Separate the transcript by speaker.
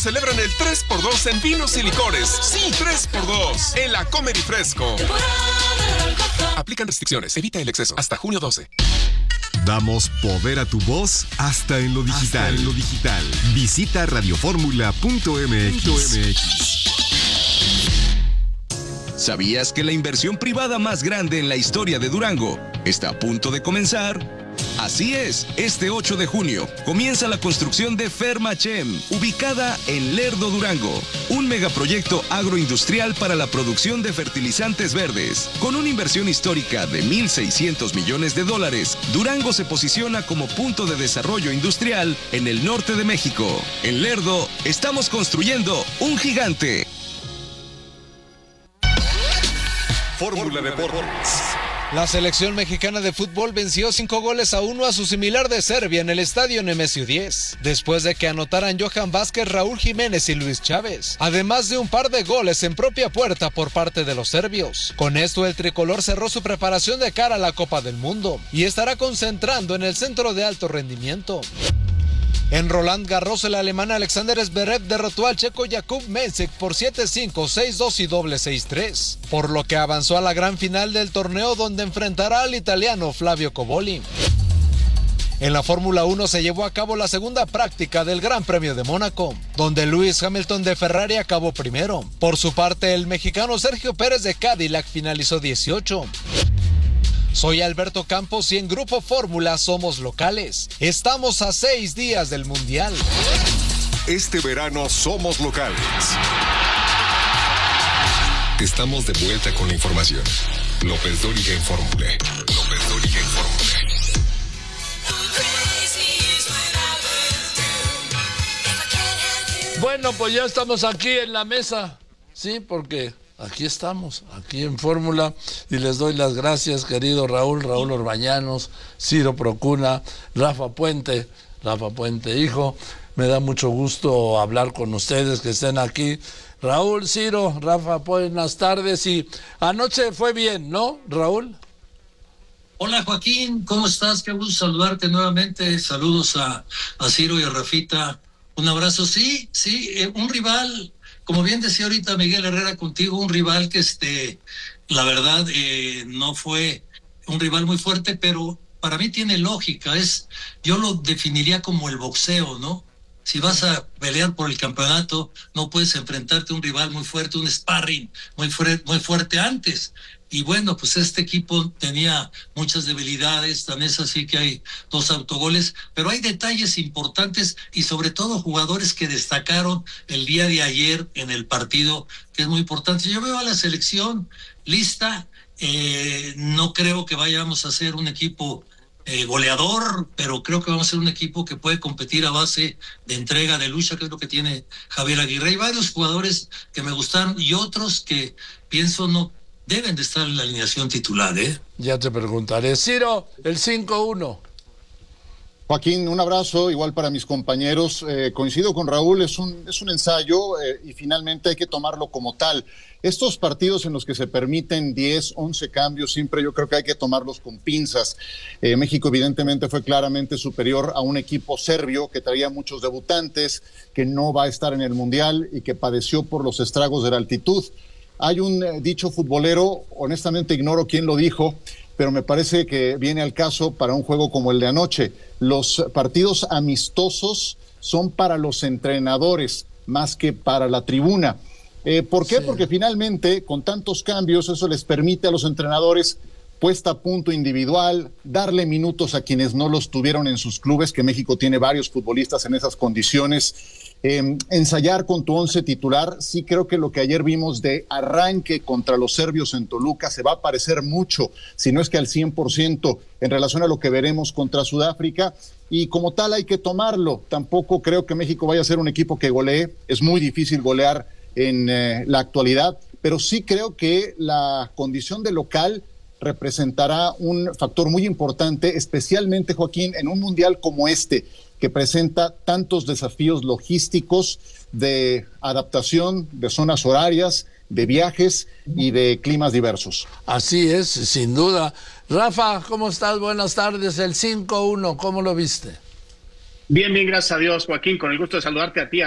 Speaker 1: celebran el 3x2 en vinos y licores. Sí, 3x2 en la Comer y Fresco. Aplican restricciones, evita el exceso. Hasta junio 12.
Speaker 2: Damos poder a tu voz hasta en lo digital. Visita radioformula.mx.
Speaker 3: ¿Sabías que la inversión privada más grande en la historia de Durango está a punto de comenzar? Así es, este 8 de junio comienza la construcción de Fermachem, ubicada en Lerdo, Durango, un megaproyecto agroindustrial para la producción de fertilizantes verdes. Con una inversión histórica de $1,600 millones, Durango se posiciona como punto de desarrollo industrial en el norte de México. En Lerdo, estamos construyendo un gigante.
Speaker 2: Fórmula Deportes.
Speaker 4: La selección mexicana de fútbol venció 5-1 a su similar de Serbia en el estadio Nemesio 10, después de que anotaran Johan Vázquez, Raúl Jiménez y Luis Chávez, además de un par de goles en propia puerta por parte de los serbios. Con esto el tricolor cerró su preparación de cara a la Copa del Mundo y estará concentrando en el centro de alto rendimiento. En Roland Garros, el alemán Alexander Zverev derrotó al checo Jakub Mensik por 7-5, 6-2 y doble 6-3, por lo que avanzó a la gran final del torneo, donde enfrentará al italiano Flavio Cobolli. En la Fórmula 1 se llevó a cabo la segunda práctica del Gran Premio de Mónaco, donde Lewis Hamilton de Ferrari acabó primero. Por su parte, el mexicano Sergio Pérez de Cadillac finalizó 18. Soy Alberto Campos y en Grupo Fórmula somos locales. Estamos a 6 días del Mundial.
Speaker 2: Este verano somos locales. Estamos de vuelta con la información. López Dóriga en Fórmula.
Speaker 5: Bueno, pues ya estamos aquí en la mesa. Sí, porque aquí estamos, aquí en Fórmula, y les doy las gracias, querido Raúl Orbañanos, Ciro Procuna, Rafa Puente hijo. Me da mucho gusto hablar con ustedes, que estén aquí. Raúl, Ciro, Rafa, buenas tardes. Y anoche fue bien, ¿no, Raúl?
Speaker 6: Hola, Joaquín, ¿cómo estás? Qué gusto saludarte nuevamente. Saludos a Ciro y a Rafita. Un abrazo. Sí, un rival, como bien decía ahorita Miguel Herrera contigo, un rival que la verdad no fue un rival muy fuerte, pero para mí tiene lógica. Yo lo definiría como el boxeo, ¿no? Si vas a pelear por el campeonato, no puedes enfrentarte a un rival muy fuerte, un sparring muy fuerte antes. Y bueno, pues este equipo tenía muchas debilidades, tan es así que hay 2 autogoles, pero hay detalles importantes y sobre todo jugadores que destacaron el día de ayer en el partido, que es muy importante. Yo veo a la selección lista, no creo que vayamos a ser un equipo goleador, pero creo que vamos a ser un equipo que puede competir a base de entrega, de lucha, que es lo que tiene Javier Aguirre. Hay varios jugadores que me gustaron y otros que pienso no deben de estar en la alineación titular, ¿eh?
Speaker 5: Ya te preguntaré. Ciro, el 5-1.
Speaker 7: Joaquín, un abrazo, igual para mis compañeros. Coincido con Raúl, es un ensayo y finalmente hay que tomarlo como tal. Estos partidos en los que se permiten 10, 11 cambios, siempre yo creo que hay que tomarlos con pinzas. México evidentemente fue claramente superior a un equipo serbio que traía muchos debutantes, que no va a estar en el Mundial y que padeció por los estragos de la altitud. Hay un dicho futbolero, honestamente ignoro quién lo dijo, pero me parece que viene al caso para un juego como el de anoche. Los partidos amistosos son para los entrenadores más que para la tribuna. ¿Por qué? Sí. Porque finalmente, con tantos cambios, eso les permite a los entrenadores puesta a punto individual, darle minutos a quienes no los tuvieron en sus clubes, que México tiene varios futbolistas en esas condiciones. Ensayar con tu 11 titular, sí creo que lo que ayer vimos de arranque contra los serbios en Toluca se va a parecer mucho, si no es que al 100% en relación a lo que veremos contra Sudáfrica, y como tal hay que tomarlo. Tampoco creo que México vaya a ser un equipo que golee, es muy difícil golear en la actualidad, pero sí creo que la condición de local representará un factor muy importante, especialmente, Joaquín, en un mundial como este, que presenta tantos desafíos logísticos de adaptación, de zonas horarias, de viajes y de climas diversos.
Speaker 5: Así es, sin duda. Rafa, ¿cómo estás? Buenas tardes. El 5-1, ¿cómo lo viste?
Speaker 8: Bien, gracias a Dios, Joaquín, con el gusto de saludarte a ti,